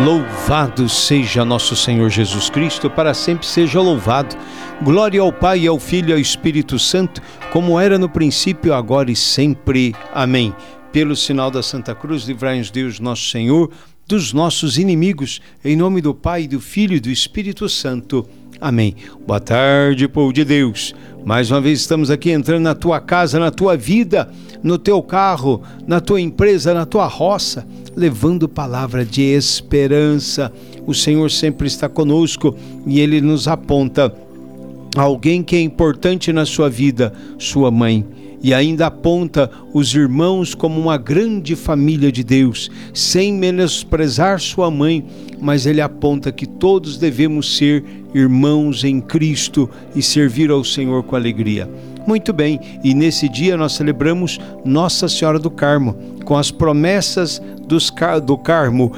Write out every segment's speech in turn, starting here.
Louvado seja nosso Senhor Jesus Cristo, para sempre seja louvado. Glória ao Pai, ao Filho e ao Espírito Santo, como era no princípio, agora e sempre. Amém. Pelo sinal da Santa Cruz, livrai-nos Deus nosso Senhor dos nossos inimigos, em nome do Pai, do Filho e do Espírito Santo. Amém. Boa tarde, povo de Deus. Mais uma vez estamos aqui entrando na tua casa, na tua vida, no teu carro, na tua empresa, na tua roça, levando palavra de esperança. O Senhor sempre está conosco e Ele nos aponta alguém que é importante na sua vida, sua mãe. E ainda aponta os irmãos como uma grande família de Deus, sem menosprezar sua mãe, mas ele aponta que todos devemos ser irmãos em Cristo e servir ao Senhor com alegria. Muito bem, e nesse dia nós celebramos Nossa Senhora do Carmo, com as promessas do Carmo,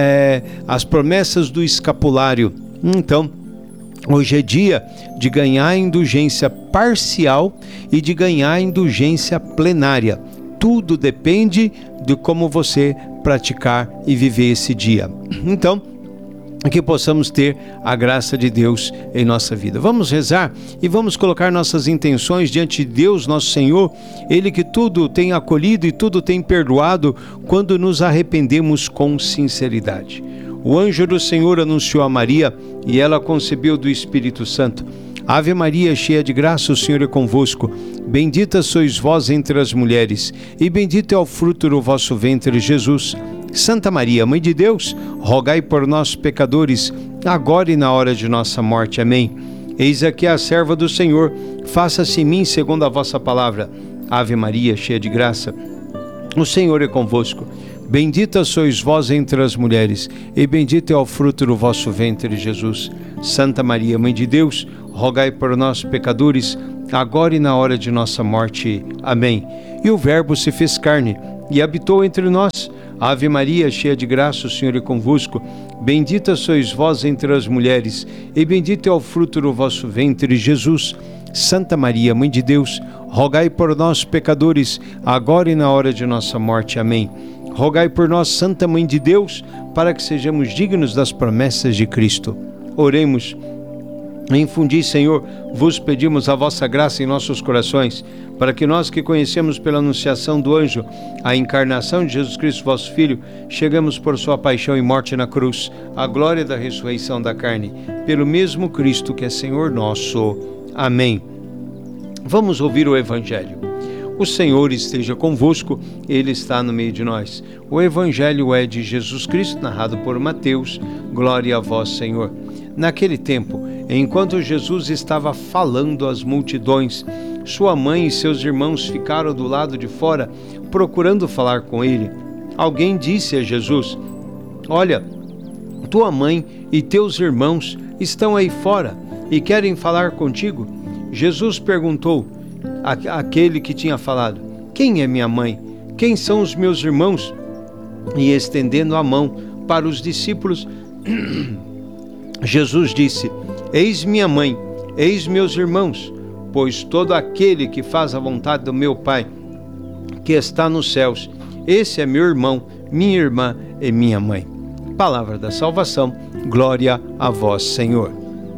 as promessas do escapulário. Então, hoje é dia de ganhar indulgência parcial e de ganhar indulgência plenária. Tudo depende de como você praticar e viver esse dia. Então, que possamos ter a graça de Deus em nossa vida. Vamos rezar e vamos colocar nossas intenções diante de Deus, nosso Senhor, Ele que tudo tem acolhido e tudo tem perdoado quando nos arrependemos com sinceridade. O anjo do Senhor anunciou a Maria e ela concebeu do Espírito Santo. Ave Maria, cheia de graça, o Senhor é convosco. Bendita sois vós entre as mulheres, e bendito é o fruto do vosso ventre, Jesus. Santa Maria, Mãe de Deus, rogai por nós, pecadores, agora e na hora de nossa morte. Amém. Eis aqui a serva do Senhor, faça-se em mim segundo a vossa palavra. Ave Maria, cheia de graça, o Senhor é convosco. Bendita sois vós entre as mulheres, e bendito é o fruto do vosso ventre, Jesus. Santa Maria, Mãe de Deus, rogai por nós, pecadores, agora e na hora de nossa morte. Amém. E o Verbo se fez carne e habitou entre nós. Ave Maria, cheia de graça, o Senhor é convosco. Bendita sois vós entre as mulheres, e bendito é o fruto do vosso ventre, Jesus. Santa Maria, Mãe de Deus, rogai por nós, pecadores, agora e na hora de nossa morte. Amém. Rogai por nós, Santa Mãe de Deus, para que sejamos dignos das promessas de Cristo. Oremos. Infundi, Senhor, vos pedimos a vossa graça em nossos corações, para que nós que conhecemos pela anunciação do anjo a encarnação de Jesus Cristo, vosso Filho, chegamos por sua paixão e morte na cruz, à glória da ressurreição da carne, pelo mesmo Cristo que é Senhor nosso. Amém. Vamos ouvir o Evangelho. O Senhor esteja convosco, Ele está no meio de nós. O Evangelho é de Jesus Cristo, narrado por Mateus. Glória a vós, Senhor. Naquele tempo, enquanto Jesus estava falando às multidões, sua mãe e seus irmãos ficaram do lado de fora, procurando falar com ele. Alguém disse a Jesus: olha, tua mãe e teus irmãos estão aí fora e querem falar contigo. Jesus perguntou àquele que tinha falado: quem é minha mãe? Quem são os meus irmãos? E estendendo a mão para os discípulos, Jesus disse: eis minha mãe, eis meus irmãos, pois todo aquele que faz a vontade do meu Pai, que está nos céus, esse é meu irmão, minha irmã e minha mãe. Palavra da salvação, glória a vós, Senhor.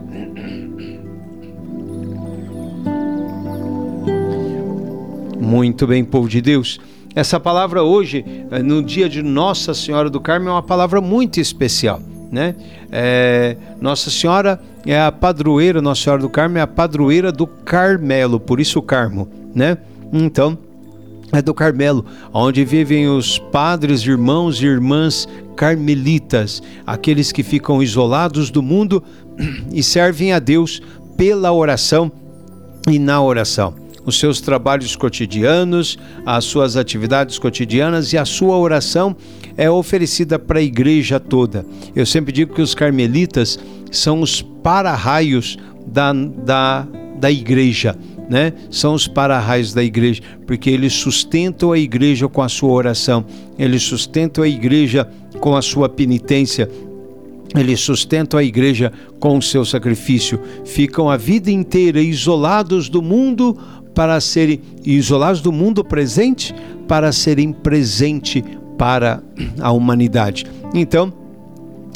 Muito bem, povo de Deus. Essa palavra hoje, no dia de Nossa Senhora do Carmo, é uma palavra muito especial, né? Nossa Senhora é a padroeira, Nossa Senhora do Carmo é a padroeira do Carmelo, por isso o Carmo, né? Então, é do Carmelo, onde vivem os padres, irmãos e irmãs carmelitas, aqueles que ficam isolados do mundo e servem a Deus pela oração e na oração. Os seus trabalhos cotidianos, as suas atividades cotidianas e a sua oração é oferecida para a igreja toda. Eu sempre digo que os carmelitas são os para-raios da igreja, né? São os para-raios da igreja, porque eles sustentam a igreja com a sua oração, eles sustentam a igreja com a sua penitência, eles sustentam a igreja com o seu sacrifício. Ficam a vida inteira isolados do mundo para serem isolados do mundo presente, para serem presente para a humanidade. Então,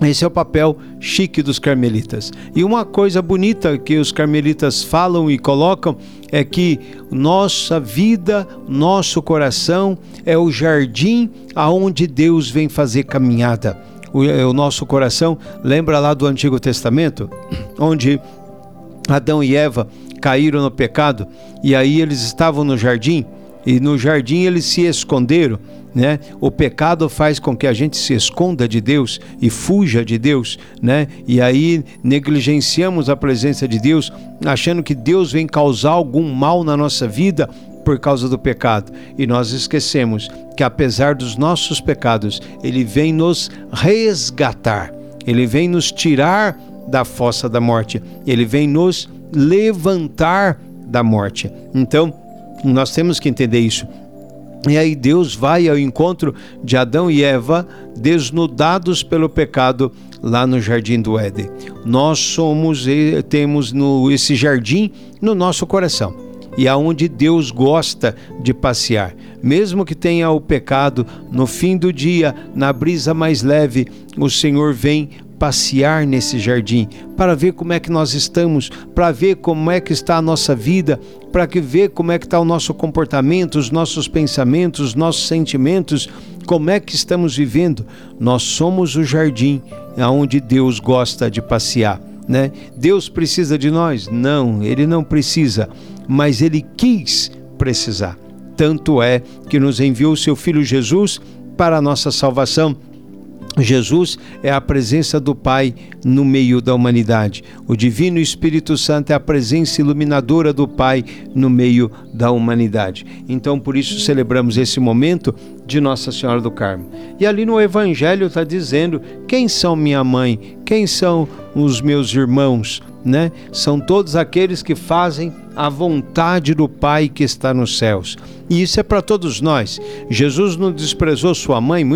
Esse é o papel chique dos carmelitas. E uma coisa bonita que os carmelitas falam e colocam é que nossa vida, nosso coração é o jardim aonde Deus vem fazer caminhada. O nosso coração lembra lá do Antigo Testamento, onde Adão e Eva caíram no pecado e aí eles estavam no jardim e no jardim eles se esconderam, né? O pecado faz com que a gente se esconda de Deus e fuja de Deus, né? E aí negligenciamos a presença de Deus, achando que Deus vem causar algum mal na nossa vida por causa do pecado. E nós esquecemos que apesar dos nossos pecados, Ele vem nos resgatar, Ele vem nos tirar da fossa da morte, Ele vem nos levantar da morte. Então, nós temos que entender isso. E aí Deus vai ao encontro de Adão e Eva, desnudados pelo pecado, lá no Jardim do Éden. Nós temos esse jardim no nosso coração, e aonde Deus gosta de passear. Mesmo que tenha o pecado, no fim do dia, na brisa mais leve, o Senhor vem passear nesse jardim, para ver como é que nós estamos, para ver como é que está a nossa vida, para ver como é que está o nosso comportamento, os nossos pensamentos, os nossos sentimentos, como é que estamos vivendo. Nós somos o jardim onde Deus gosta de passear, né? Deus precisa de nós? Não, Ele não precisa, mas Ele quis precisar. Tanto é que nos enviou o seu Filho Jesus para a nossa salvação. Jesus é a presença do Pai no meio da humanidade. O Divino Espírito Santo é a presença iluminadora do Pai no meio da humanidade. Então, por isso, celebramos esse momento de Nossa Senhora do Carmo. E ali no Evangelho está dizendo: quem são minha mãe? Quem são os meus irmãos? Né? São todos aqueles que fazem a vontade do Pai que está nos céus. E isso é para todos nós. Jesus não desprezou sua mãe,